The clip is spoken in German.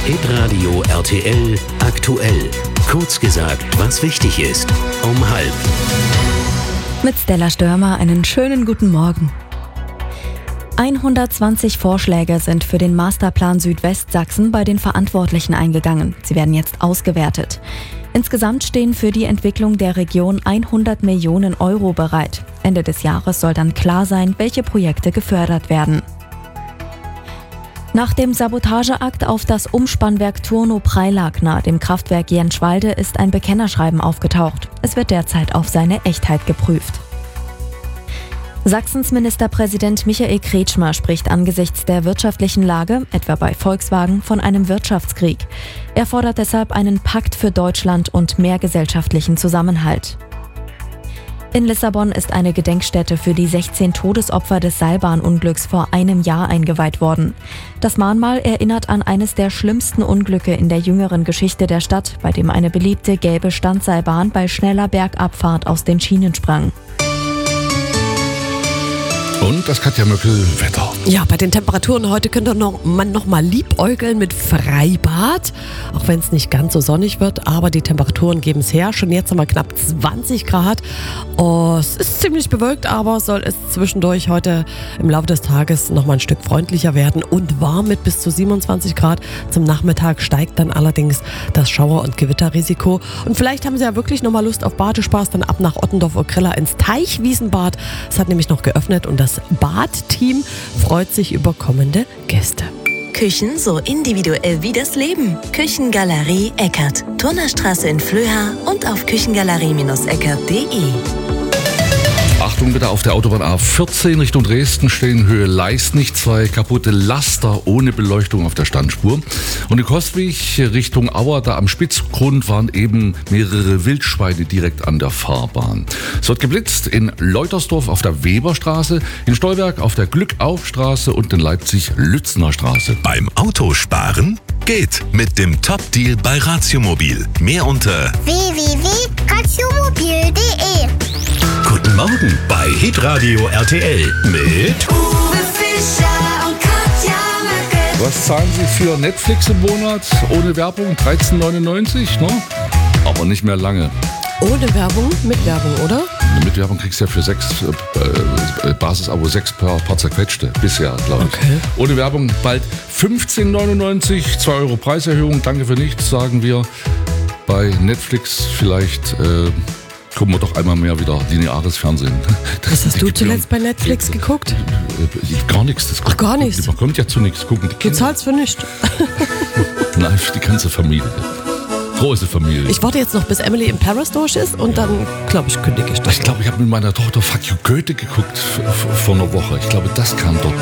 Hitradio RTL aktuell. Kurz gesagt, was wichtig ist. Um 12:30. Mit Stella Störmer einen schönen guten Morgen. 120 Vorschläge sind für den Masterplan Südwestsachsen bei den Verantwortlichen eingegangen. Sie werden jetzt ausgewertet. Insgesamt stehen für die Entwicklung der Region 100 Millionen Euro bereit. Ende des Jahres soll dann klar sein, welche Projekte gefördert werden. Nach dem Sabotageakt auf das Umspannwerk Turnow-Preilag nahe dem Kraftwerk Jenschwalde ist ein Bekennerschreiben aufgetaucht. Es wird derzeit auf seine Echtheit geprüft. Sachsens Ministerpräsident Michael Kretschmer spricht angesichts der wirtschaftlichen Lage, etwa bei Volkswagen, von einem Wirtschaftskrieg. Er fordert deshalb einen Pakt für Deutschland und mehr gesellschaftlichen Zusammenhalt. In Lissabon ist eine Gedenkstätte für die 16 Todesopfer des Seilbahnunglücks vor einem Jahr eingeweiht worden. Das Mahnmal erinnert an eines der schlimmsten Unglücke in der jüngeren Geschichte der Stadt, bei dem eine beliebte gelbe Standseilbahn bei schneller Bergabfahrt aus den Schienen sprang. Und das Katja Möckel, Wetter. Ja, bei den Temperaturen heute könnte man noch mal liebäugeln mit Freibad, auch wenn es nicht ganz so sonnig wird, aber die Temperaturen geben es her. Schon jetzt haben wir knapp 20 Grad. Oh, es ist ziemlich bewölkt, aber soll es zwischendurch heute im Laufe des Tages noch mal ein Stück freundlicher werden und warm mit bis zu 27 Grad. Zum Nachmittag steigt dann allerdings das Schauer- und Gewitterrisiko. Und vielleicht haben Sie ja wirklich noch mal Lust auf Badespaß, dann ab nach Ottendorf-Okrilla ins Teichwiesenbad. Es hat nämlich noch geöffnet und das Badteam freut sich über kommende Gäste. Küchen so individuell wie das Leben. Küchengalerie Eckert. Turnerstraße in Flöha und auf küchengalerie-eckert.de. Achtung bitte, auf der Autobahn A14 Richtung Dresden stehen Höhe Leisnig 2 kaputte Laster ohne Beleuchtung auf der Standspur. Und in Kostwig Richtung Auer, da am Spitzgrund, waren eben mehrere Wildschweine direkt an der Fahrbahn. Es wird geblitzt in Leutersdorf auf der Weberstraße, in Stolberg auf der Glückaufstraße und in Leipzig-Lützner Straße. Beim Autosparen geht mit dem Top-Deal bei Ratiomobil. Mehr unter www.ratiomobil.de. Guten Morgen bei Hitradio RTL mit Uwe Fischer und Katja Möckel. Was zahlen Sie für Netflix im Monat? Ohne Werbung 13,99, ne? Aber nicht mehr lange. Ohne Werbung, mit Werbung, oder? Mit Werbung kriegst du ja für 6 Basisabo 6 paar zerquetschte. Bisher, glaube ich. Okay. Ohne Werbung bald 15,99, 2 Euro Preiserhöhung. Danke für nichts, sagen wir. Bei Netflix vielleicht gucken wir doch einmal mehr wieder lineares Fernsehen. Was hast du zuletzt bei Netflix geguckt? Gar nichts. Ach, gar nichts? Man kommt ja zu nichts gucken. Du zahlst für nichts. Nein, für die ganze Familie. Große Familie. Ich warte jetzt noch, bis Emily in Paris durch ist und dann, glaube ich, kündige ich das. Ich glaube, ich habe mit meiner Tochter Fuck You Goethe geguckt vor einer Woche. Ich glaube, das kam dort.